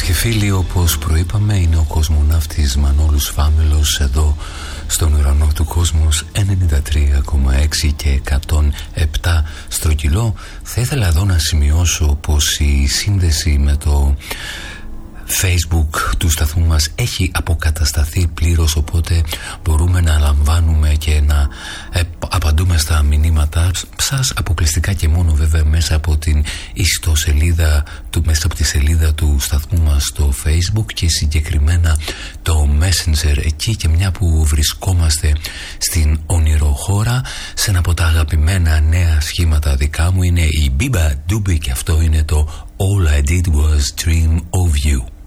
Φίλες και φίλοι, όπως προείπαμε, είναι ο κοσμοναύτης Μανώλους Φάμελος εδώ στον ουρανό του Κόσμος 93,6 και 107 στρογγυλό. Θα ήθελα εδώ να σημειώσω πως η σύνδεση με το Facebook του σταθμού μας έχει αποκατασταθεί πλήρως, οπότε μπορούμε να λαμβάνουμε και να απαντούμε στα μηνύματα σας αποκλειστικά και μόνο βέβαια μέσα από την ιστοσελίδα μέσα από τη σελίδα του σταθμού μας στο Facebook και συγκεκριμένα το Messenger εκεί. Και μια που βρισκόμαστε στην ονειροχώρα, σε ένα από τα αγαπημένα νέα σχήματα δικά μου είναι η Biba Doobie και αυτό είναι το All I Did Was Dream of You.